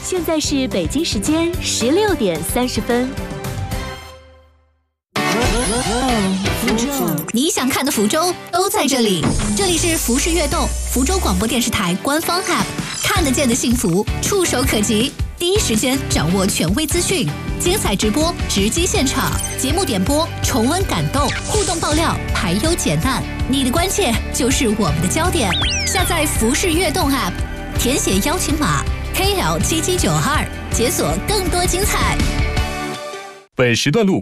现在是北京时间16:30。 你想看的福州都在这里，这里是福氏悦动，福州广播电视台官方 App， 看得见的幸福，触手可及，第一时间掌握权威资讯，精彩直播，直击现场，节目点播，重温感动，互动爆料，排忧解难，你的关切就是我们的焦点。下载福氏悦动 App， 填写邀请码 KL7792，解锁更多精彩。 本时段路